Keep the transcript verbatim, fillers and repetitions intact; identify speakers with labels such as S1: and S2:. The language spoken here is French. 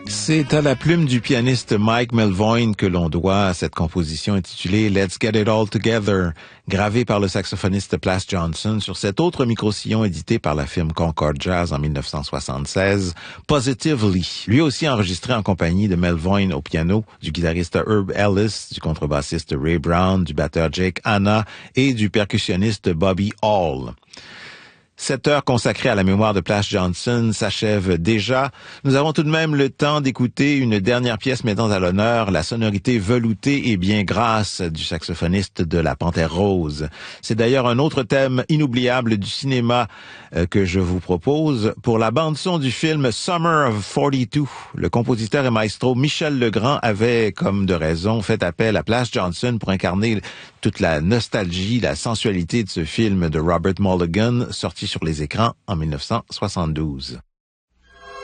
S1: C'est à la plume du pianiste Mike Melvoin que l'on doit cette composition intitulée Let's Get It All Together, gravée par le saxophoniste Plas Johnson sur cet autre micro-sillon édité par la firme Concord Jazz en mille neuf cent soixante-seize, Positively, lui aussi enregistré en compagnie de Melvoin au piano, du guitariste Herb Ellis, du contrebassiste Ray Brown, du batteur Jake Hanna et du percussionniste Bobby Hall. Cette heure consacrée à la mémoire de Plas Johnson s'achève déjà. Nous avons tout de même le temps d'écouter une dernière pièce mettant à l'honneur la sonorité veloutée et bien grasse du saxophoniste de la Panthère Rose. C'est d'ailleurs un autre thème inoubliable du cinéma euh, que je vous propose. Pour la bande-son du film Summer of forty-two, le compositeur et maestro Michel Legrand avait, comme de raison, fait appel à Plas Johnson pour incarner toute la nostalgie, la sensualité de ce film de Robert Mulligan, sorti sur les écrans en mille neuf cent soixante-douze.